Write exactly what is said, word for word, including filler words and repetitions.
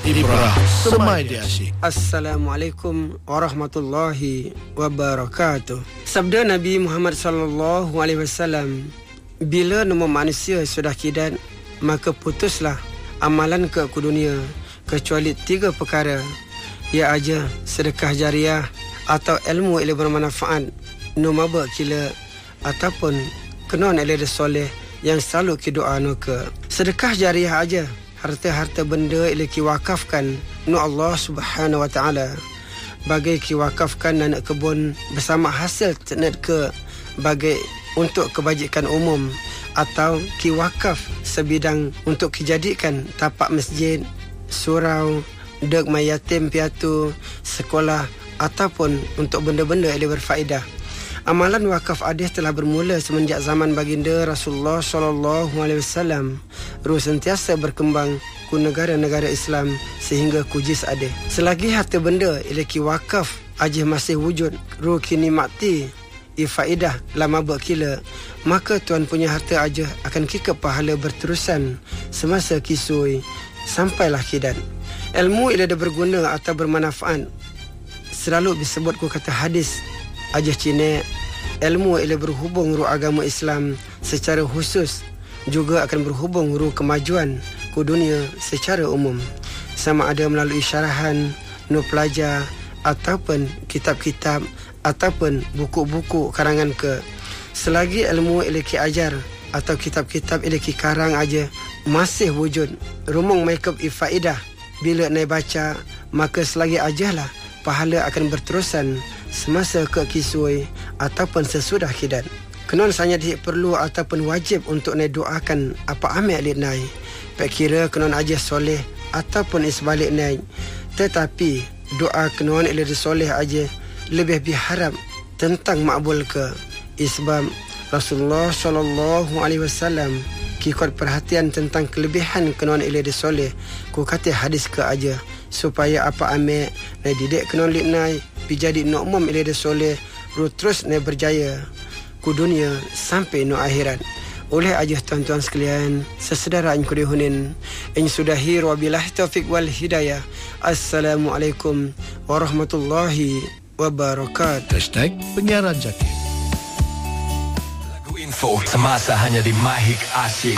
Ibrah Semai Dia Asyik. Assalamualaikum warahmatullahi wabarakatuh. Sabda Nabi Muhammad sallallahu alaihi wasallam, bila nama manusia sudah kidat, maka putuslah amalan ke ku dunia kecuali tiga perkara, iaitu sedekah jariah atau ilmu yang bermanfaat, numaba kila ataupun kenon ilmu soleh yang selalu ki doa nuka. Sedekah jariah aja, harta-harta benda yang ki wakafkan nu Allah Subhanahu wa taala, bagai ki wakafkan nak kebun bersama hasil tenet ke bagai untuk kebajikan umum, atau ki wakaf sebidang untuk kijadikan tapak masjid, surau, dek mayatim piatu, sekolah ataupun untuk benda-benda yang berfaedah. Amalan wakaf adih telah bermula semenjak zaman baginda Rasulullah sallallahu alaihi wasallam, ru sentiasa berkembang ku negara-negara Islam sehingga kujis adih. Selagi harta benda ilaki wakaf ajih masih wujud, ru kini makti ifaidah lama berkila, maka tuan punya harta aja akan kikap pahala berterusan semasa kisui sampailah kidat. Ilmu ia ada berguna atau bermanfaat selalu disebut ku kata hadis aja Cina. Ilmu ia berhubung ru agama Islam secara khusus, juga akan berhubung ru kemajuan ku dunia secara umum, sama ada melalui syarahan nu pelajar ataupun kitab-kitab ataupun buku-buku karangan ke. Selagi ilmu ilaki ajar atau kitab-kitab ilaki karang aja masih wujud, rumong makeup ifaidah bila naik baca, maka selagi ajalah pahala akan berterusan semasa ke kisui ataupun sesudah kidat. Kenon sangat perlu ataupun wajib untuk naik doakan apa amil alit naik, pak kira kenon aja soleh ataupun isbalik naik, tetapi doa kenon ilir soleh aja lebih biharap tentang makbul ke. Isbab Rasulullah sallallahu alaihi wasallam kikot perhatian tentang kelebihan kenon ilir soleh, ku kata hadis ke aja supaya apa ambil na didik kenon lit nai pi jadi no umum ilir soleh, ru terus na berjaya ku dunia sampai no akhirat. Oleh aja tuan-tuan sekalian, sesedara in kudihunin in sudahi wabillahi taufik wal hidayah. Assalamualaikum warahmatullahi wabarakatuh. Hashtag Penyiaran Jakit. Lagu info semasa hanya di Mahik Asyik.